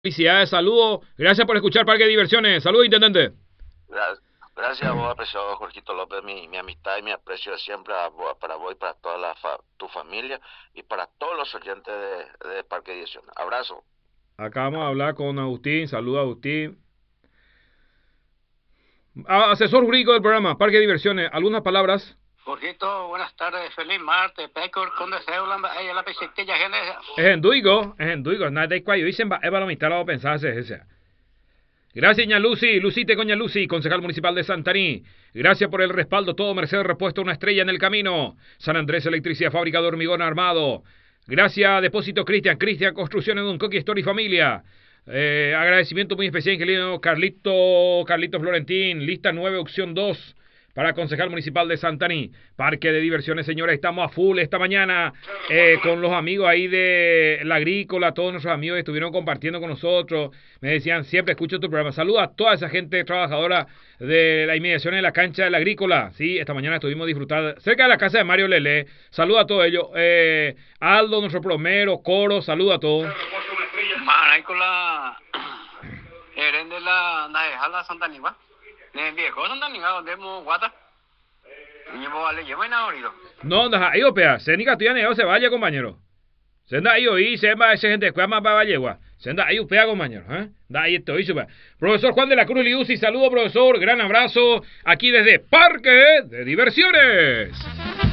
Felicidades, saludos. Gracias por escuchar Parque de Diversiones. Saludos, intendente. Gracias a vos, apreciado Jorgito López, mi amistad y mi aprecio siempre para vos y para toda tu familia y para todos los oyentes de Parque de Diversiones. Abrazo. Acá vamos a hablar con Agustín. Saludos, Agustín. Asesor jurídico del programa Parque de Diversiones. ¿Algunas palabras? Jorgito, buenas tardes, feliz martes, Pecor, con deseo la pesitilla genesa. Es en Duigo, nada de cuayo, dicen, es para mitad lo pensarse ese. Gracias, ña Lucy, Lucite coña Lucy, concejal municipal de Santaní. Gracias por el respaldo, todo Mercedes Repuesto, una estrella en el camino. San Andrés Electricidad, fábrica de hormigón armado. Gracias, Depósito Cristian, Construcciones de un Coqui, Story Familia. Agradecimiento muy especial, inquilino Carlito Florentín, lista 9, opción 2. Para concejal municipal de Santaní. Parque de Diversiones, señores, estamos a full esta mañana con los amigos ahí de La Agrícola, todos nuestros amigos que estuvieron compartiendo con nosotros. Me decían, siempre escucho tu programa. Saludos a toda esa gente trabajadora de la inmediación de la cancha de La Agrícola. Sí, esta mañana estuvimos disfrutando cerca de la casa de Mario Lele. Saludos a todos ellos. Aldo, nuestro plomero, Coro, saludos a todos. Maraicola, eren de la Santaní, ¿va? Ne viejo Santaní, donde hemos guata. Llevo vale, llevo en ahorita. No, deja, ahí opea, Senica tuyane, se vaya, compañero. Senda ahí oí, se va esa gente que más para Vallegua. Senda ahí upea, compañero, Da ahí estoy, super. Profesor Juan de la Cruz Liuzzi, saludo, profesor, gran abrazo, aquí desde Parque de Diversiones.